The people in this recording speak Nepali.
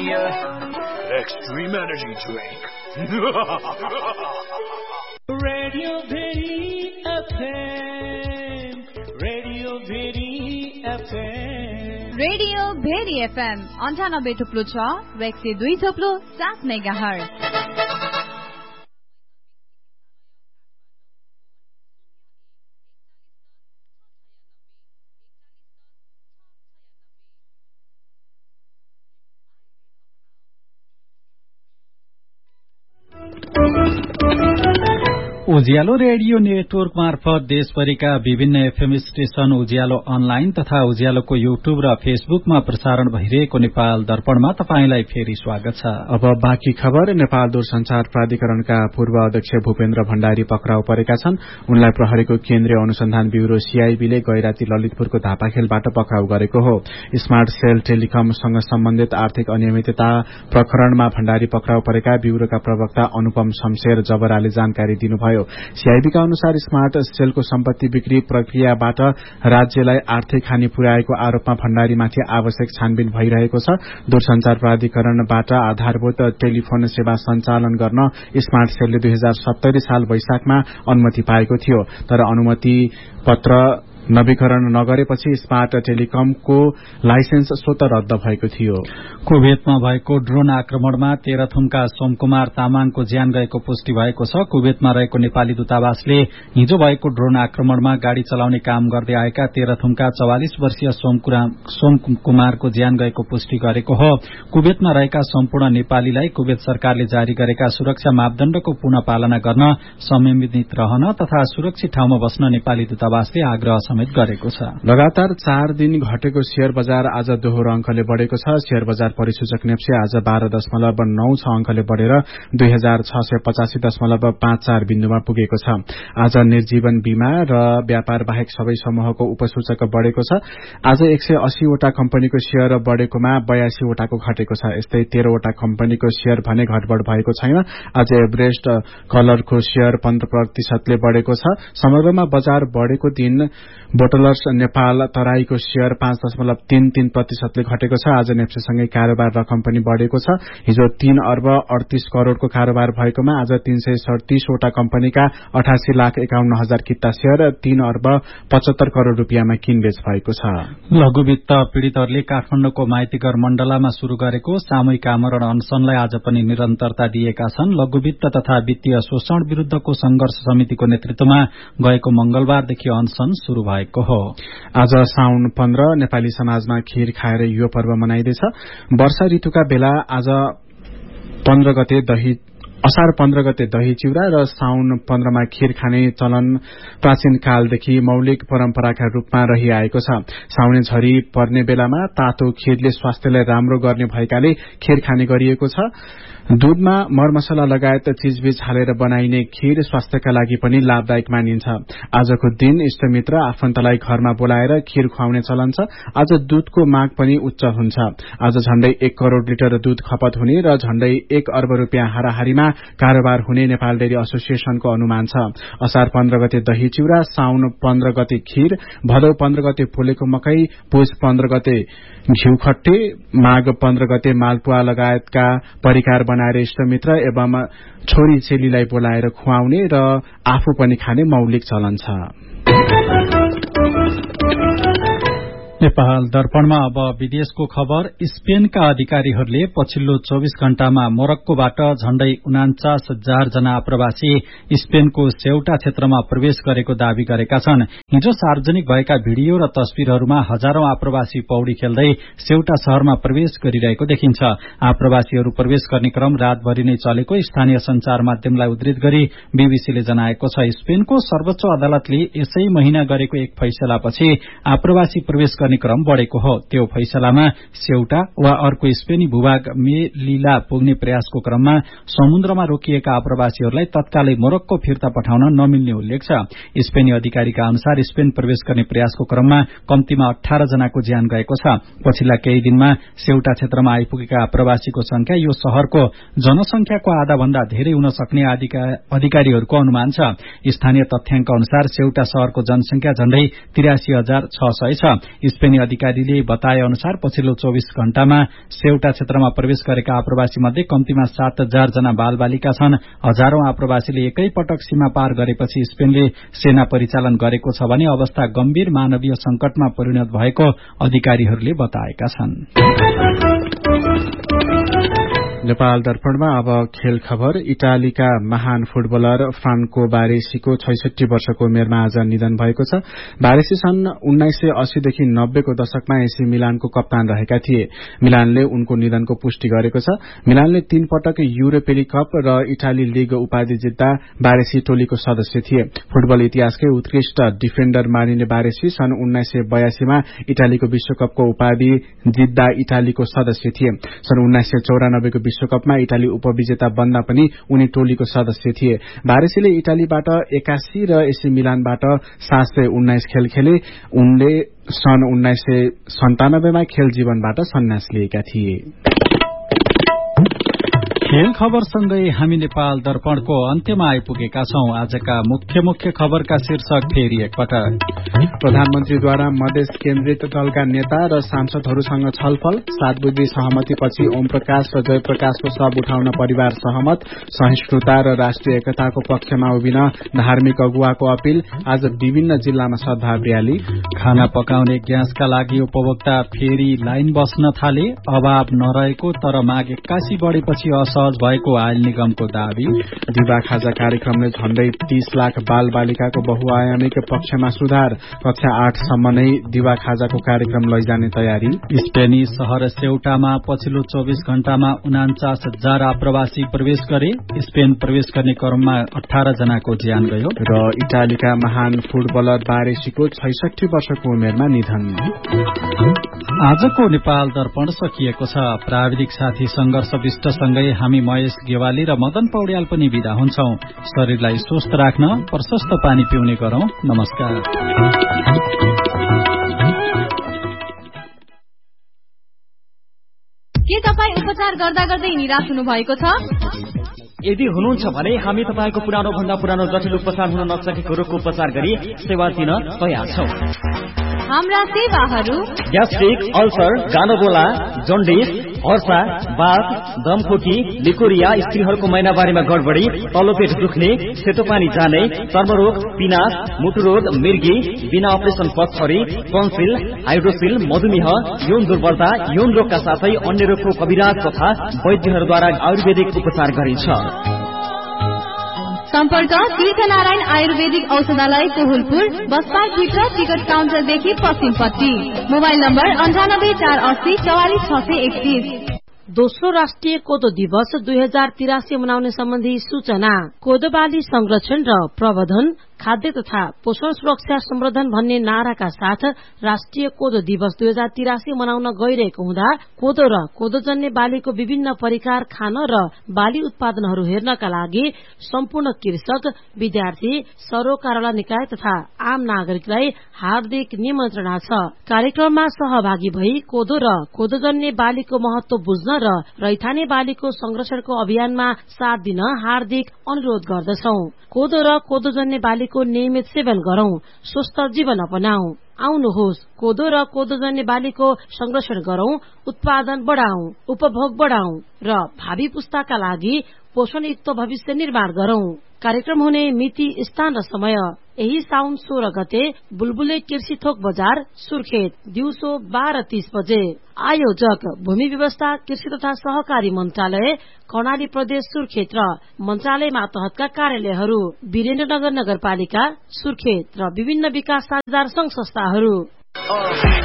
extreme energy drink. Radio Bheri FM, Radio Bheri FM, Radio Bheri FM 98.6 र 102.7 मेगाहर्ज. उज्यालो रेडियो नेटवर्क मार्फत देशभरिका विभिन्न एफएम स्टेशन, उज्यालो अनलाइन तथा उज्यालोको युट्युब र फेसबुकमा प्रसारण भइरहेको नेपाल दर्पणमा तपाईंलाई फेरि स्वागत छ। अब बाँकी खबर। नेपाल दूरसञ्चार प्राधिकरणका पूर्व अध्यक्ष भूपेन्द्र भण्डारी पक्राउ परेका छन्। उनलाई प्रहरीको केन्द्रीय अनुसन्धान ब्यूरो सीआईबीले गैराती ललितपुरको धापाखेलबाट पक्राउ गरेको हो। स्मार्ट सेल टेलिकमसँग सम्बन्धित आर्थिक अनियमितता प्रकरणमा भण्डारी पक्राउ परेका ब्यूरोका प्रवक्ता अनुपम शमशेर जबराले जानकारी दिनुभयो। सीआईबीका अनुसार स्मार्ट सेलको सम्पत्ति बिक्री प्रक्रियाबाट राज्यलाई आर्थिक हानि पुर्याएको आरोपमा भण्डारीमाथि आवश्यक छानबिन भइरहेको छ। दूरसञ्चार प्राधिकरणबाट आधारभूत टेलिफोन सेवा सञ्चालन गर्न स्मार्ट सेलले 2070 साल वैशाखमा अनुमति पाएको थियो, तर अनुमति पत्र नवीकरण नगरेपछि स्मार्ट टेलिकमको लाइसेन्स स्वत रद्द भएको थियो। कुवेतमा भएको ड्रोन आक्रमणमा तेह्रथुमका सोमकुमार तामाङको ज्यान गएको पुष्टि भएको छ। कुवेतमा रहेको नेपाली दूतावासले हिजो भएको ड्रोन आक्रमणमा गाड़ी चलाउने काम गर्दै आएका तेह्रथुमका 44 वर्षीय सोमकुमारको ज्यान गएको पुष्टि गरेको हो। कुवेतमा रहेका सम्पूर्ण नेपालीलाई कुवेत सरकारले जारी गरेका सुरक्षा मापदण्डको पुनः पालना गर्न, संयमित रहन तथा सुरक्षित ठाउँमा बस्न नेपाली दूतावासले आग्रह गरेको छ। लगातार 4 दिन घटेको शेयर बजार आज दोहोरो अंकले बढ़ेको छ। शेयर बजार परिसूचक नेप्से आज 12.96 अंकले बढ़ेर 2685.54 बिन्दुमा पुगेको छ। आज निर्जीवन बीमा र व्यापार बाहेक सबै समूहको उपसूचक बढ़ेको छ। आज 180 वटा कम्पनीको शेयर बढ़ेकोमा 82 वटाको घटेको छ। यस्तै 13 वटा कम्पनीको शेयर भने घटबढ़ भएको छैन। आज एभरेस्ट कलरको शेयर 15% ले बढ़ेको छ। समग्रमा बजार बढ़ेको दिन बोटलर्स नेपाल तराईको शेयर 5.33% ले घटेको छ। आज नेप्सेसँगै कारोबार रकम पनि बढ़ेको छ। हिजो 3 अर्ब 38 करोड़को कारोबार भएकोमा आज 337 वटा कम्पनीका 88,51,000 किता शेयर 3 अर्ब 75 करोड़ रूपियाँमा किनबेच भएको छ। लघुवित्त पीड़ितहरूले काठमाडौँको माइतीघर मण्डलामा शुरू गरेको सामूहिक आमरण अनशनलाई आज पनि निरन्तरता दिएका छन्। लघुवित्त तथा वित्तीय शोषण विरूद्धको संघर्ष समितिको नेतृत्वमा गएको मंगलबारदेखि अनशन शुरू भएको हो। आज साउन 15 नेपाली समाजमा खीर खाएर यो पर्व मनाइँदैछ। वर्षा ऋतुका बेला आज 15 गते असार 15 गते दही चिउरा र साउन 15 मा खीर खाने चलन प्राचीन कालदेखि मौलिक परम्पराका रूपमा रहिआएको छ। साउने झरी पर्ने बेलामा तातो खीरले स्वास्थ्यलाई राम्रो गर्ने भएकाले खीर खाने गरिएको छ। दूधमा मरमसला लगायत चीजबीज हालेर बनाइने खीर स्वास्थ्यका लागि पनि लाभदायक मानिन्छ। आजको दिन इष्टमित्र आफन्तलाई घरमा बोलाएर खीर खुवाउने चलन छ। आज दूधको माग पनि उच्च हुन्छ। आज झण्डै 1 करोड़ लिटर दूध खपत हुने र झण्डै 1 अर्ब रूपियाँ हाराहारीमा कारोबार हुने नेपाल डेरी एसोसिएशनको अनुमान छ। असार 15 गते दही चिउरा, साउन 15 गते खीर, भदौ 15 गते फुलेको मकै, पुष 15 गते घिउ खट्टे, माघ 15 गते मालपुवा लगायतका परिकार बनाएर इष्टमित्र एवं छोरी चेलीलाई बोलाएर खुवाउने र आफू पनि खाने मौलिक चलन छ। नेपाल दर्पणमा अब विदेशको खबर। स्पेनका अधिकारीहरूले पछिल्लो 24 घण्टामा मोरक्कोबाट झण्डै 49,000 जना आप्रवासी स्पेनको सेउटा क्षेत्रमा प्रवेश गरेको दावी गरेका छन्। हिजो सार्वजनिक भएका भिडियो र तस्विरहरूमा हजारौं आप्रवासी पौडी खेल्दै सेउटा शहरमा प्रवेश गरिरहेको देखिन्छ। आप्रवासीहरू प्रवेश गर्ने क्रम रातभरि नै चलेको स्थानीय संचार माध्यमलाई उद्धृत गरी बीबीसीले जनाएको छ। स्पेनको सर्वोच्च अदालतले यसै महिना गरेको एक फैसलापछि आप्रवासी प्रवेश गर्ने क्रम बढ़ेको हो। त्यो फैसलामा सेउटा वा अर्को स्पेनी भूभाग मेलिला पुग्ने प्रयासको क्रममा समुद्रमा रोकिएका आप्रवासीहरूलाई तत्कालै मोरक्को फिर्ता पठाउन नमिल्ने उल्लेख छ। स्पेनी अधिकारीका अनुसार स्पेन प्रवेश गर्ने प्रयासको क्रममा कम्तीमा 18 जनाको ज्यान गएको छ। पछिल्ला केही दिनमा सेउटा क्षेत्रमा आइपुगेका आप्रवासीको संख्या यो शहरको जनसंख्याको आधा भन्दा धेरै हुन सक्ने अधिकारीहरूको अनुमान छ। स्थानीय तथ्याङ्क अनुसार सेउटा शहरको जनसंख्या झण्डै 83,600 छ। स्पेनी अधिकारीले बताए अनुसार पछिल्लो 24 घण्टामा सेउटा क्षेत्रमा प्रवेश गरेका आप्रवासी मध्ये कम्तीमा 7,000 जना बालबालिका छन्। हजारौं आप्रवासीले एकै पटक सीमा पार गरेपछि स्पेनले सेना परिचालन गरेको छ भने अवस्था गम्भीर मानवीय संकटमा परिणत भएको अधिकारीहरूले बताएका छन्। नेपाल दर्पणमा अब खेल खबर। इटालीका महान फुटबलर फ्रान्को बारेसीको 66 वर्षको उमेरमा आज निधन भएको छ। बारेसी सन् 1980 देखि 90 को दशकमा एसी मिलानको कप्तान रहेका थिए। मिलानले उनको निधनको पुष्टि गरेको छ। मिलानले 3 पटक युरोपेली कप र इटाली लीग उपाधि जित्दा बारेसी टोलीको सदस्य थिए। फुटबल इतिहासकै उत्कृष्ट डिफेन्डर मानिने बारेसी सन् 1982 मा इटालीको विश्वकपको उपाधि जित्दा इटालीको सदस्य थिए। सन् 1994 को विश्वकपमा इटाली उपविजेता बन्दा पनि उनी टोलीको सदस्य थिए। बारेसीले इटालीबाट 81 र एसी मिलानबाट 719 खेल खेले। उनले सन् 1997 मा खेल जीवनबाट सन्यास लिएका थिए। खेल खबरसँगै हामी नेपाल दर्पणको अन्त्यमा आइपुगेका छौं। आजका मुख्य खबरका शीर्षक फेरि एकपटक। प्रधानमन्त्रीद्वारा मधेस केन्द्रित दलका नेता र सांसदहरूसँग छलफल। 7 बुँदे सहमतिपछि ओम प्रकाश र जयप्रकाशको शव उठाउन परिवार सहमत। सहिष्णुता र राष्ट्रिय एकताको पक्षमा उभिन धार्मिक अगुवाको अपील। आज विभिन्न जिल्लामा सद्भाव र्याली। खाना पकाउने ग्यासका लागि उपभोक्ता फेरि लाइन बस्न थाले। अभाव नरहेको तर माग 81 बढेपछि असहज भएको आयल निगमको दावी। दिवा खाजा कार्यक्रमले झण्डै 30 लाख बाल बालिकाको बहुआयामिक पक्षमा सुधार। कक्षा 8 सम्म नै दिवा खाजाको कार्यक्रम लैजाने तयारी। स्पेनी शहर सेउटामा पछिल्लो 24 घण्टामा 49,000 आप्रवासी प्रवेश गरे। स्पेन प्रवेश गर्ने क्रममा 18 जनाको ज्यान गयो। र इटालीका महान फुटबलर बारेसीको 66 वर्षको उमेरमा निधन। आजको नेपाल दर्पण सकिएको छ। प्राविधिक साथी संघर्ष विष्टसँगै हामी महेश गेवाली र मदन पौड्याल पनि बिदा हुन्छौं। शरीरलाई स्वस्थ राख्न प्रशस्त पानी पिउने गरौं। नमस्कार। के तपाई उपचार गर्दा गर्दै निराश हुनु भएको छ? यदि हुनुहुन्छ भने हामी तपाईको पुरानो भन्दा पुरानो जटिल उपचार हुन नसकेको रोगको उपचार गरी सेवा दिन तयार छौं। हाम्रा सेवाहरू ग्यास्ट्रिक, अल्सर, गानोबोला, जन्डिस, हर्षा, बाथ, दमखोकी, लिकोरिया, स्त्रीहरूको महिनावारीमा गडबडी, तल्लो पेट दुख्ने, सेतो पानी जाने, चर्मरोग, पिनास, मुटुरोग, मिर्गी, बिना अपरेसन पछरी, टन्सिल, हाइड्रोसिल, मधुमेह, यौन दुर्बलता, यौन रोगका साथै अन्य रोगको कविराज तथा वैद्यहरूद्वारा आयुर्वेदिक उपचार गरिन्छ। सम्पर्क तीर्थनारायण आयुर्वेदिक औषधालय कोहुलपुर, बसपाटभित्र टिकट काउन्टरदेखि पश्चिमपट्टि। Mobile number 9848 44631। दोस्रो राष्ट्रिय कोदो दिवस 2083 मनाउने सम्बन्धी सूचना। कोदो बाली संरक्षण र प्रवर्धन, खाद्य तथा पोषण सुरक्षा सम्वर्धन भन्ने नाराका साथ राष्ट्रिय कोदो दिवस 2083 मनाउन गइरहेको हुँदा कोदो र कोदोजन्य बालीको विभिन्न परिकार खान र बाली उत्पादनहरू हेर्नका लागि सम्पूर्ण कृषक, विद्यार्थी, सरोकारोला निकाय तथा आम नागरिकलाई हार्दिक निमन्त्रणा छ। कार्यक्रममा सहभागी भई कोदो र कोदोजन्य बालीको महत्व बुझ्न र रैथाने बालीको संरक्षणको अभियानमा साथ दिन हार्दिक अनुरोध गर्दछौं। कोदो र कोदोजन्य बालीको नियमित सेवन गरौं, स्वस्थ जीवन अपनाऊ। आउनुहोस्, कोदो र कोदोजन्य बालीको संरक्षण गरौं, उत्पादन बढाऊ, उपभोग बढाऊ र भावी पुस्ताका लागि पोषणयुक्त भविष्य निर्माण गरौं। कार्यक्रम हुने मिति, स्थान र समय यही साउन 16 गते बुलबुले कृषि थोक बजार, सुर्खेत, दिउँसो 12:30 बजे। आयोजक भूमि व्यवस्था, कृषि तथा सहकारी मन्त्रालय, कर्णाली प्रदेश सुर्खेत र मन्त्रालय मातहतका कार्यालयहरू, वीरेन्द्रनगर नगरपालिका सुर्खेत र विभिन्न विकास साझेदार संघ संस्थाहरू।